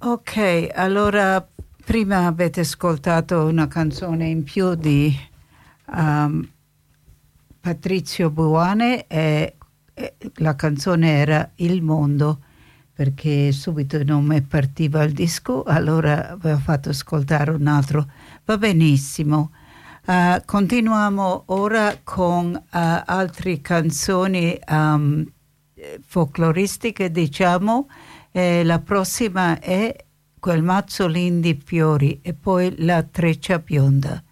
Ok, allora prima avete ascoltato una canzone in più di Patrizio Buane e la canzone era Il Mondo, perché subito non mi partiva il disco, allora avevo fatto ascoltare un altro. Va benissimo. Continuiamo ora con altre canzoni folcloristiche, diciamo. La prossima è Quel mazzolin di fiori e poi La treccia bionda.